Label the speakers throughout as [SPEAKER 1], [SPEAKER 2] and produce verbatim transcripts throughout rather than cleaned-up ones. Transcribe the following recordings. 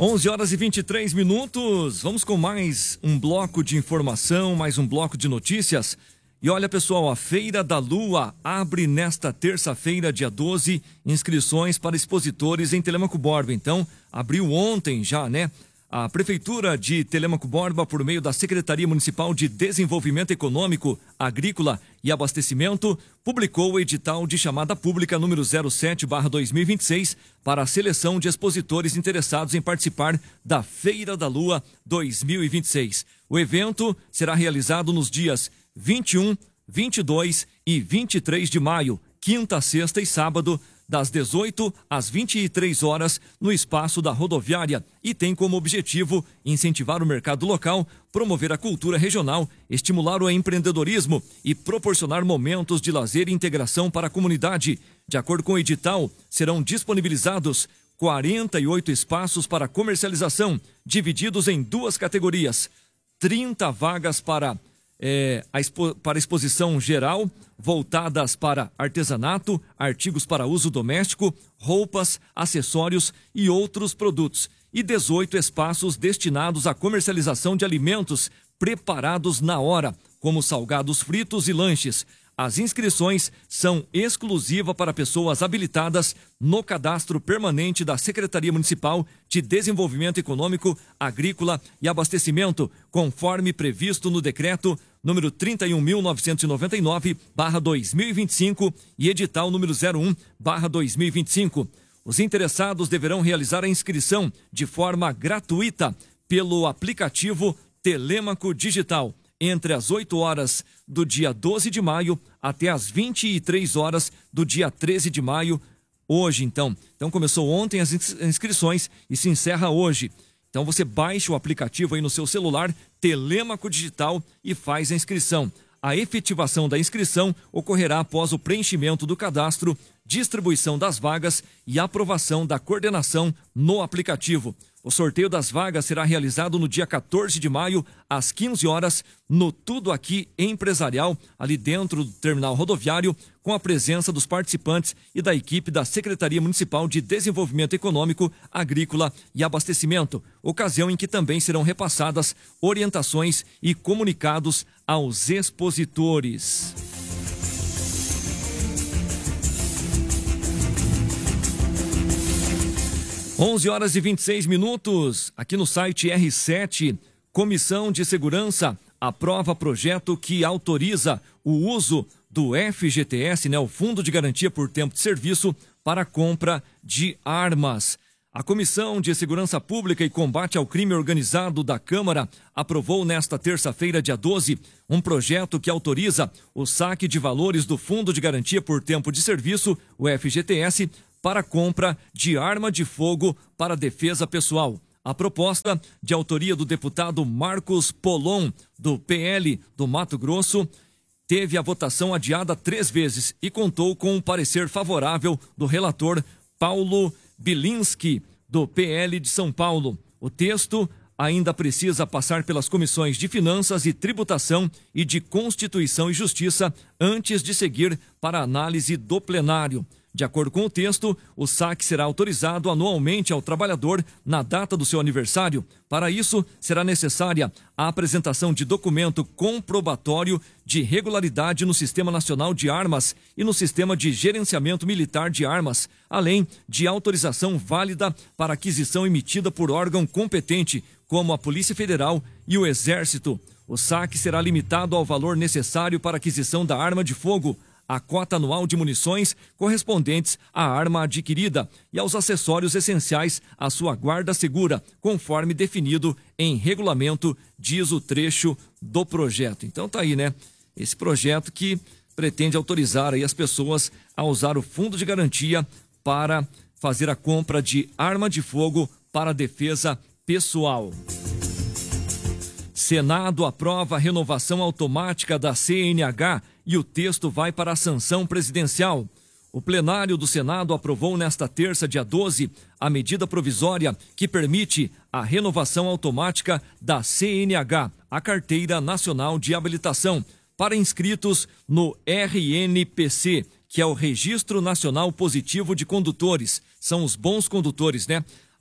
[SPEAKER 1] onze horas e vinte e três minutos. Vamos com mais um bloco de informação, mais um bloco de notícias. E olha, pessoal, a Feira da Lua abre nesta terça-feira, dia doze, inscrições para expositores em Telêmaco Borba. Então, abriu ontem já, né? A Prefeitura de Telêmaco Borba, por meio da Secretaria Municipal de Desenvolvimento Econômico, Agrícola e Abastecimento, publicou o edital de chamada pública número zero sete barra dois mil e vinte e seis para a seleção de expositores interessados em participar da Feira da Lua dois mil e vinte e seis. O evento será realizado nos dias vinte e um, vinte e dois e vinte e três de maio, quinta, sexta e sábado, das dezoito às vinte e três horas, no espaço da rodoviária, e tem como objetivo incentivar o mercado local, promover a cultura regional, estimular o empreendedorismo e proporcionar momentos de lazer e integração para a comunidade. De acordo com o edital, serão disponibilizados quarenta e oito espaços para comercialização, divididos em duas categorias: trinta vagas para É, a expo, para exposição geral, voltadas para artesanato, artigos para uso doméstico, roupas, acessórios e outros produtos, e dezoito espaços destinados à comercialização de alimentos preparados na hora, como salgados fritos e lanches. As inscrições são exclusivas para pessoas habilitadas no cadastro permanente da Secretaria Municipal de Desenvolvimento Econômico, Agrícola e Abastecimento, conforme previsto no decreto número trinta e um mil novecentos e noventa e nove barra dois mil e vinte e cinco e edital número zero um barra dois mil e vinte e cinco. Os interessados deverão realizar a inscrição de forma gratuita pelo aplicativo Telêmaco Digital, entre as oito horas do dia doze de maio até as vinte e três horas do dia treze de maio, hoje então. Então começou ontem as inscrições e se encerra hoje. Então você baixa o aplicativo aí no seu celular, Telêmaco Digital, e faz a inscrição. A efetivação da inscrição ocorrerá após o preenchimento do cadastro, distribuição das vagas e aprovação da coordenação no aplicativo. O sorteio das vagas será realizado no dia quatorze de maio, às quinze horas, no Tudo Aqui Empresarial, ali dentro do terminal rodoviário, com a presença dos participantes e da equipe da Secretaria Municipal de Desenvolvimento Econômico, Agrícola e Abastecimento, ocasião em que também serão repassadas orientações e comunicados aos expositores. onze horas e vinte e seis minutos, aqui no site R sete, Comissão de Segurança aprova projeto que autoriza o uso do F G T S, né, o Fundo de Garantia por Tempo de Serviço, para a compra de armas. A Comissão de Segurança Pública e Combate ao Crime Organizado da Câmara aprovou nesta terça-feira, dia doze, um projeto que autoriza o saque de valores do Fundo de Garantia por Tempo de Serviço, o F G T S, para a compra de arma de fogo para defesa pessoal. A proposta, de autoria do deputado Marcos Polon, do P L do Mato Grosso, teve a votação adiada três vezes e contou com um parecer favorável do relator Paulo Bilinski, do P L de São Paulo. O texto ainda precisa passar pelas comissões de Finanças e Tributação e de Constituição e Justiça antes de seguir para a análise do plenário. De acordo com o texto, o saque será autorizado anualmente ao trabalhador na data do seu aniversário. Para isso, será necessária a apresentação de documento comprobatório de regularidade no Sistema Nacional de Armas e no Sistema de Gerenciamento Militar de Armas, além de autorização válida para aquisição emitida por órgão competente, como a Polícia Federal e o Exército. O saque será limitado ao valor necessário para aquisição da arma de fogo, a cota anual de munições correspondentes à arma adquirida e aos acessórios essenciais à sua guarda segura, conforme definido em regulamento, diz o trecho do projeto. Então tá aí, né? Esse projeto que pretende autorizar aí as pessoas a usar o fundo de garantia para fazer a compra de arma de fogo para defesa pessoal. Senado aprova a renovação automática da C N H e o texto vai para a sanção presidencial. O plenário do Senado aprovou nesta terça, dia doze, a medida provisória que permite a renovação automática da C N H, a Carteira Nacional de Habilitação, para inscritos no R N P C, que é o Registro Nacional Positivo de Condutores. São os bons condutores, né?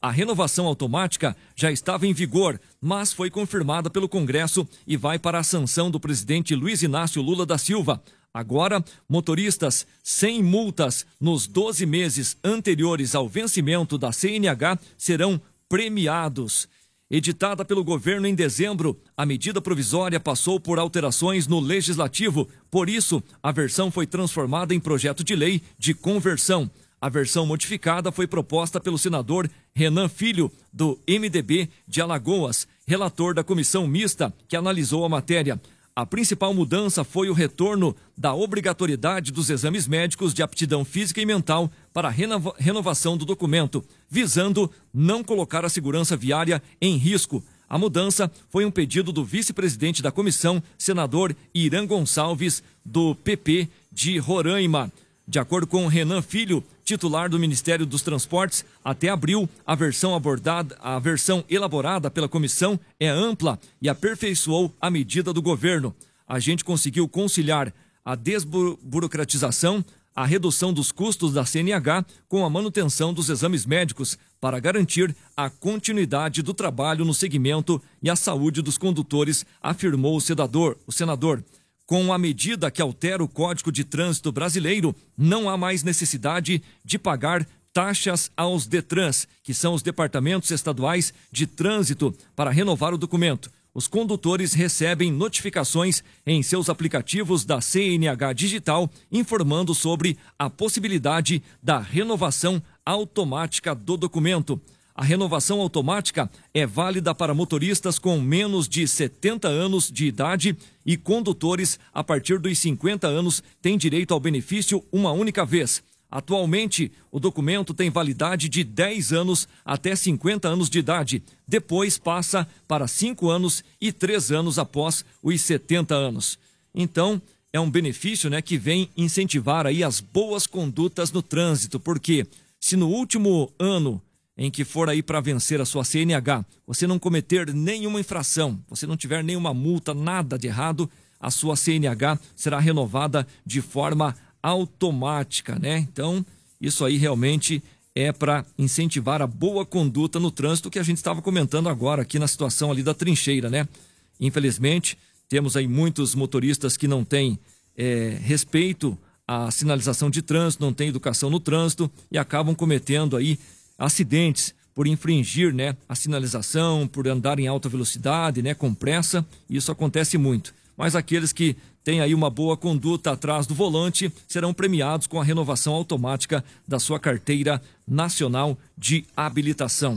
[SPEAKER 1] A renovação automática já estava em vigor, mas foi confirmada pelo Congresso e vai para a sanção do presidente Luiz Inácio Lula da Silva. Agora, motoristas sem multas nos doze meses anteriores ao vencimento da C N H serão premiados. Editada pelo governo em dezembro, a medida provisória passou por alterações no legislativo. Por isso, a versão foi transformada em projeto de lei de conversão. A versão modificada foi proposta pelo senador Renan Filho, do M D B de Alagoas, relator da comissão mista que analisou a matéria. A principal mudança foi o retorno da obrigatoriedade dos exames médicos de aptidão física e mental para a renova- renovação do documento, visando não colocar a segurança viária em risco. A mudança foi um pedido do vice-presidente da comissão, senador Irã Gonçalves, do P P de Roraima. De acordo com Renan Filho, titular do Ministério dos Transportes, até abril, a versão abordada, a versão elaborada pela comissão é ampla e aperfeiçoou a medida do governo. A gente conseguiu conciliar a desburocratização, a redução dos custos da C N H com a manutenção dos exames médicos para garantir a continuidade do trabalho no segmento e a saúde dos condutores, afirmou o senador. O senador. Com a medida que altera o Código de Trânsito Brasileiro, não há mais necessidade de pagar taxas aos DETRANs, que são os departamentos estaduais de trânsito, para renovar o documento. Os condutores recebem notificações em seus aplicativos da C N H Digital, informando sobre a possibilidade da renovação automática do documento. A renovação automática é válida para motoristas com menos de setenta anos de idade e condutores a partir dos cinquenta anos têm direito ao benefício uma única vez. Atualmente, o documento tem validade de dez anos até cinquenta anos de idade. Depois passa para cinco anos e três anos após os setenta anos. Então, é um benefício, né, que vem incentivar aí as boas condutas no trânsito, porque se no último ano em que for aí para vencer a sua C N H, você não cometer nenhuma infração, você não tiver nenhuma multa, nada de errado, a sua C N H será renovada de forma automática, né? Então, isso aí realmente é para incentivar a boa conduta no trânsito que a gente estava comentando agora aqui na situação ali da trincheira, né? Infelizmente, temos aí muitos motoristas que não têm é, respeito à sinalização de trânsito, não têm educação no trânsito e acabam cometendo aí acidentes por infringir, né, a sinalização, por andar em alta velocidade, né, com pressa. Isso acontece muito. Mas aqueles que têm aí uma boa conduta atrás do volante serão premiados com a renovação automática da sua carteira nacional de habilitação.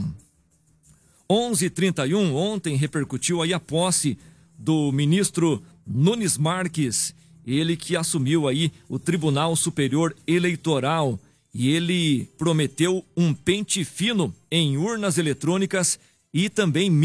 [SPEAKER 1] onze e trinta e um, ontem repercutiu aí a posse do ministro Nunes Marques, ele que assumiu aí o Tribunal Superior Eleitoral. E ele prometeu um pente fino em urnas eletrônicas e também